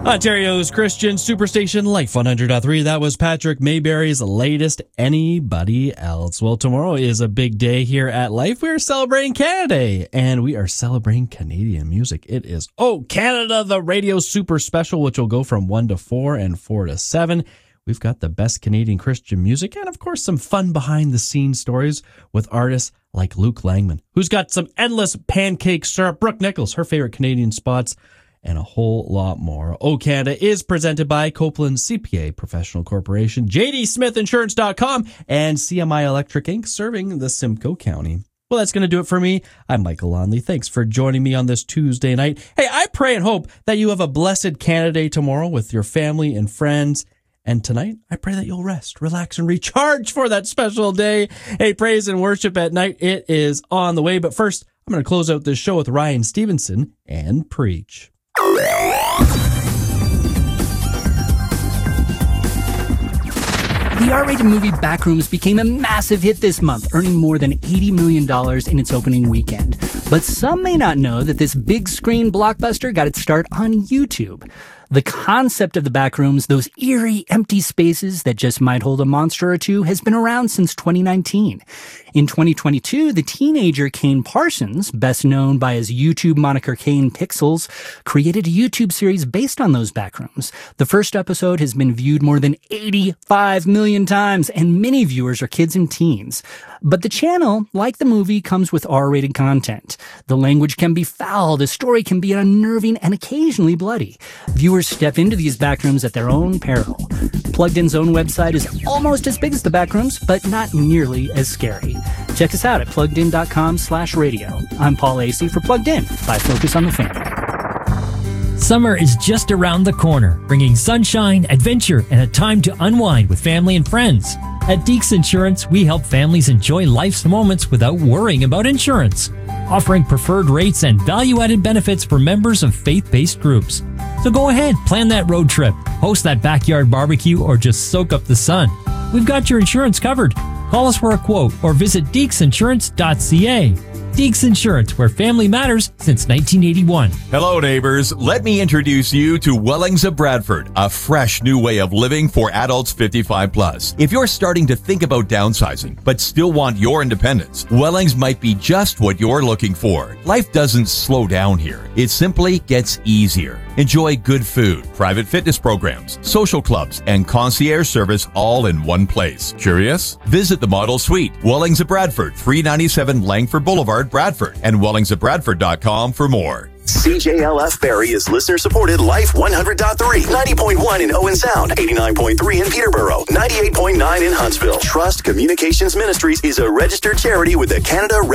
Ontario's Christian Superstation Life 100.3. That was Patrick Mayberry's latest Anybody Else. Well, tomorrow is a big day here at Life. We are celebrating Canada Day, and we are celebrating Canadian music. It is Canada, the radio super special, which will go from 1 to 4 and 4 to 7. We've got the best Canadian Christian music and, of course, some fun behind-the-scenes stories with artists like Luke Langman, who's got some endless pancake syrup, Brooke Nichols, her favorite Canadian spots, and a whole lot more. Canada is presented by Copeland CPA Professional Corporation, JDSmithInsurance.com, and CMI Electric Inc., serving the Simcoe County. Well, that's going to do it for me. I'm Michael Lonley. Thanks for joining me on this Tuesday night. Hey, I pray and hope that you have a blessed Canada Day tomorrow with your family and friends. And tonight, I pray that you'll rest, relax, and recharge for that special day. Hey, praise and worship at night. It is on the way. But first, I'm going to close out this show with Ryan Stevenson and Preach. The R-rated movie Backrooms became a massive hit this month, earning more than $80 million in its opening weekend. But some may not know that this big screen blockbuster got its start on YouTube. The concept of the Backrooms, those eerie, empty spaces that just might hold a monster or two, has been around since 2019. In 2022, the teenager Kane Parsons, best known by his YouTube moniker Kane Pixels, created a YouTube series based on those Backrooms. The first episode has been viewed more than 85 million times, and many viewers are kids and teens. But the channel, like the movie, comes with R-rated content. The language can be foul, the story can be unnerving, and occasionally bloody. Viewers step into these Backrooms at their own peril. Plugged In's own website is almost as big as the Backrooms, but not nearly as scary. Check us out at PluggedIn.com/radio. I'm Paul Acey for Plugged In by Focus on the Family. Summer is just around the corner, bringing sunshine, adventure, and a time to unwind with family and friends. At Deeks Insurance, we help families enjoy life's moments without worrying about insurance, offering preferred rates and value-added benefits for members of faith-based groups. So go ahead, plan that road trip, host that backyard barbecue, or just soak up the sun. We've got your insurance covered. Call us for a quote or visit deeksinsurance.ca. Deeks Insurance, where family matters since 1981. Hello, neighbors. Let me introduce you to Wellings of Bradford, a fresh new way of living for adults 55 plus. If you're starting to think about downsizing, but still want your independence, Wellings might be just what you're looking for. Life doesn't slow down here. It simply gets easier. Enjoy good food, private fitness programs, social clubs, and concierge service all in one place. Curious? Visit the Model Suite, Wellings of Bradford, 397 Langford Boulevard, Bradford, and wellingsofbradford.com for more. CJLF Barrie is listener-supported Life 100.3, 90.1 in Owen Sound, 89.3 in Peterborough, 98.9 in Huntsville. Trust Communications Ministries is a registered charity with the Canada